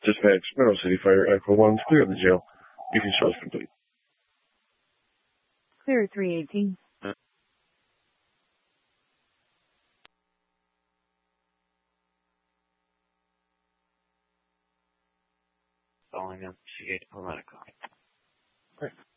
Dispatch, Mineral City Fire, Echo 1, clear of the jail. Briefing shows complete. Clear 318. Following up, she gave a medical. Right.